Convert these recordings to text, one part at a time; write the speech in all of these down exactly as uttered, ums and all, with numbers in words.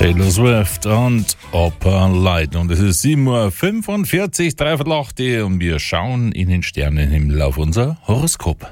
Taylor Swift und Upper Light. Und es ist sieben Uhr fünfundvierzig, dreiviertel acht, und wir schauen in den Sternenhimmel auf unser Horoskop.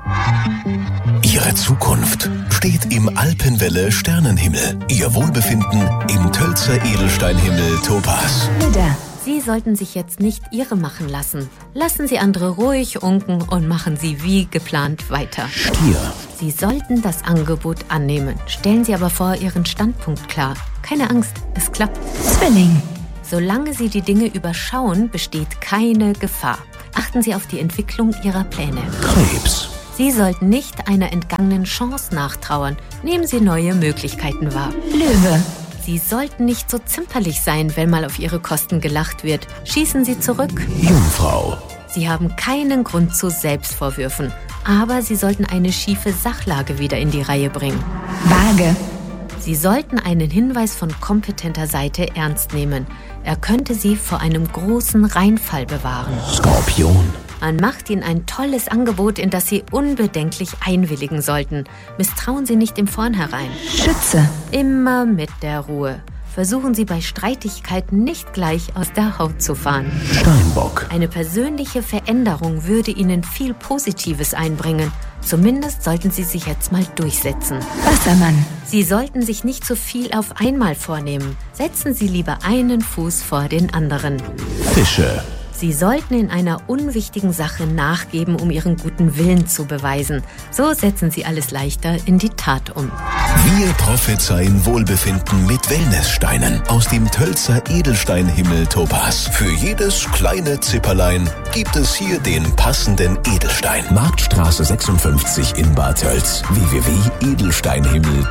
Ihre Zukunft steht im Alpenwelle Sternenhimmel. Ihr Wohlbefinden im Tölzer Edelsteinhimmel Topaz. Widder, Sie sollten sich jetzt nicht irre machen lassen. Lassen Sie andere ruhig unken und machen Sie wie geplant weiter. Stier, Sie sollten das Angebot annehmen. Stellen Sie aber vor Ihren Standpunkt klar. Keine Angst, es klappt. Zwilling, Solange Sie die Dinge überschauen, besteht keine Gefahr. Achten Sie auf die Entwicklung Ihrer Pläne. Krebs, Sie sollten nicht einer entgangenen Chance nachtrauern. Nehmen Sie neue Möglichkeiten wahr. Löwe, Sie sollten nicht so zimperlich sein, wenn mal auf Ihre Kosten gelacht wird. Schießen Sie zurück. Jungfrau, Sie haben keinen Grund zu Selbstvorwürfen, aber Sie sollten eine schiefe Sachlage wieder in die Reihe bringen. Waage, Sie sollten einen Hinweis von kompetenter Seite ernst nehmen. Er könnte Sie vor einem großen Reinfall bewahren. Skorpion, Man macht Ihnen ein tolles Angebot, in das Sie unbedenklich einwilligen sollten. Misstrauen Sie nicht im Vornherein. Schütze, Immer mit der Ruhe. Versuchen Sie bei Streitigkeiten nicht gleich aus der Haut zu fahren. Steinbock, Eine persönliche Veränderung würde Ihnen viel Positives einbringen. Zumindest sollten Sie sich jetzt mal durchsetzen. Wassermann, Sie sollten sich nicht zu viel auf einmal vornehmen. Setzen Sie lieber einen Fuß vor den anderen. Fische, Sie sollten in einer unwichtigen Sache nachgeben, um Ihren guten Willen zu beweisen. So setzen Sie alles leichter in die Tat um. wir prophezeien Wohlbefinden mit Wellnesssteinen aus dem Tölzer Edelsteinhimmel Topaz. Für jedes kleine Zipperlein gibt es hier den passenden Edelstein. Marktstraße sechsundfünfzig in Bad Tölz. w w w punkt edelsteinhimmel punkt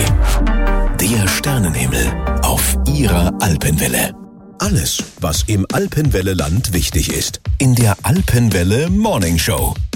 de. Der Sternenhimmel auf Ihrer Alpenwelle. Alles, was im Alpenwelle-Land wichtig ist. In der Alpenwelle Morning Show.